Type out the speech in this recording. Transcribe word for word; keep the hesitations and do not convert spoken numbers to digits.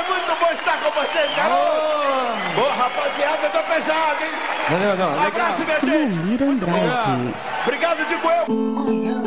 muito bom estar com vocês, garoto. Boa, rapaziada, eu tô pesado, hein? Valeu, não. Um abraço, minha gente. Valmir Andrade. Obrigado, digo eu.